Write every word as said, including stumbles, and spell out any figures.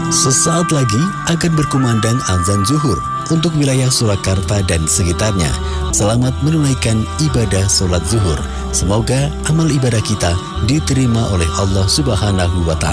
Sesaat lagi akan berkumandang azan zuhur untuk wilayah Surakarta dan sekitarnya. Selamat menunaikan ibadah sholat zuhur. Semoga amal ibadah kita diterima oleh Allah Subhanahu wa Ta'ala.